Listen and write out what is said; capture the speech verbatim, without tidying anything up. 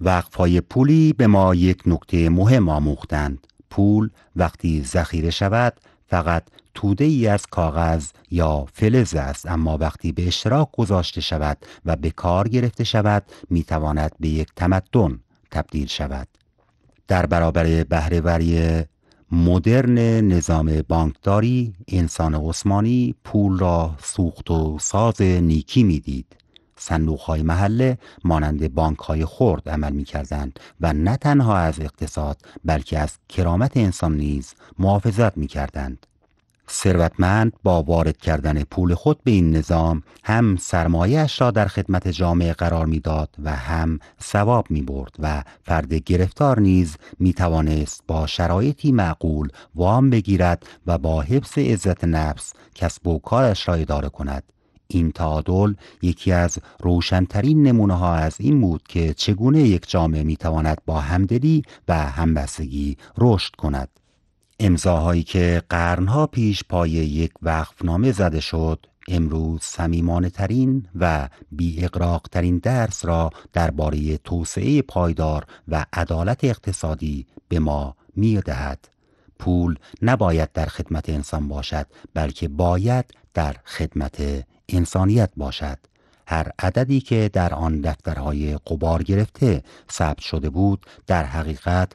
وقف‌های پولی به ما یک نکته مهم آموختند. پول وقتی ذخیره شود فقط توده ای از کاغذ یا فلز است، اما وقتی به اشتراک گذاشته شود و به کار گرفته شود میتواند به یک تمدن تبدیل شود. در برابر بهره‌وری مدرن نظام بانکداری، انسان عثمانی پول را سوخت و ساز نیکی میدید. صندوق‌های محله مانند بانک‌های خرد عمل می‌کردند و نه تنها از اقتصاد بلکه از کرامت انسان نیز محافظت می‌کردند. ثروتمند با وارد کردن پول خود به این نظام هم سرمایه‌اش را در خدمت جامعه قرار می‌داد و هم ثواب می‌برد و فرد گرفتار نیز می‌توانست با شرایطی معقول وام بگیرد و با حفظ عزت نفس کسب و کارش را اداره کند. این تعادل یکی از روشن‌ترین نمونه‌ها از این بود که چگونه یک جامعه می‌تواند با همدلی و همبستگی رشد کند. امضاهایی که قرنها پیش پای یک وقفنامه زده شد، امروز صمیمانه ترین و بی اغراق ترین درس را درباره توسعه پایدار و عدالت اقتصادی به ما می دهد. پول نباید در خدمت انسان باشد، بلکه باید در خدمت انسانیت باشد. هر عددی که در آن دفترهای غبار گرفته ثبت شده بود در حقیقت